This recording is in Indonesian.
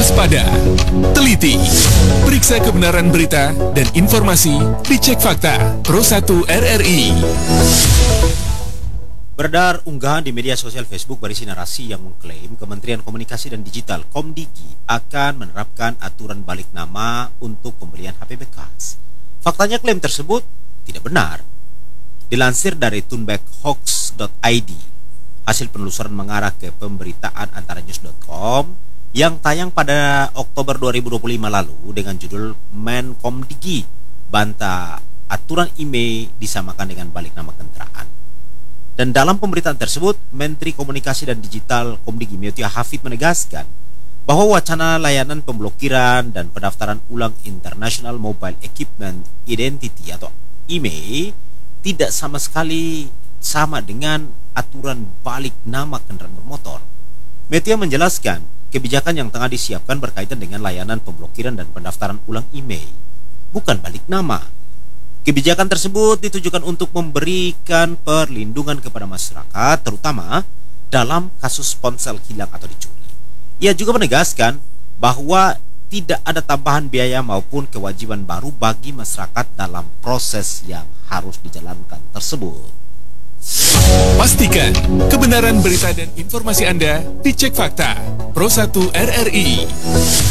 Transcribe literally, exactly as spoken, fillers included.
Waspada, teliti, periksa kebenaran berita dan informasi, dicek fakta. Pro satu R R I. Beredar unggahan di media sosial Facebook berisi narasi yang mengklaim Kementerian Komunikasi dan Digital Komdigi akan menerapkan aturan balik nama untuk pembelian H P bekas. Faktanya klaim tersebut tidak benar. Dilansir dari tunbackhoax dot I D, hasil penelusuran mengarah ke pemberitaan antaranews dot com yang tayang pada Oktober dua ribu dua puluh lima lalu dengan judul Menkomdigi bantah aturan I M E I disamakan dengan balik nama kendaraan. Dan dalam pemberitaan tersebut, Menteri Komunikasi dan Digital Komdigi Miotia Hafid menegaskan bahwa wacana layanan pemblokiran dan pendaftaran ulang International Mobile Equipment Identity atau I M E I tidak sama sekali sama dengan aturan balik nama kendaraan bermotor. Miotia menjelaskan kebijakan yang tengah disiapkan berkaitan dengan layanan pemblokiran dan pendaftaran ulang I M E I, bukan balik nama. Kebijakan tersebut ditujukan untuk memberikan perlindungan kepada masyarakat, terutama dalam kasus ponsel hilang atau dicuri. Ia juga menegaskan bahwa tidak ada tambahan biaya maupun kewajiban baru bagi masyarakat dalam proses yang harus dijalankan tersebut. Pastikan kebenaran berita dan informasi Anda dicek fakta. Pro satu R R I.